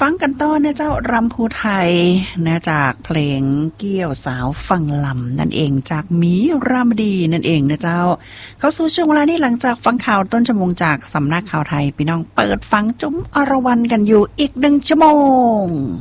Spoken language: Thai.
ฟังกันต่อนะเจ้ารำภูไทยนะจากเพลงเกี่ยวสาวฟังลำนั่นเองจากมีรามดีนั่นเองนะเจ้าเข้าสู่ช่วงเวลานี้หลังจากฟังข่าวต้นชั่วโมงจากสำนักข่าวไทยพี่น้องเปิดฟังจุ้มอรวรรณกันอยู่อีก1 ชั่วโมง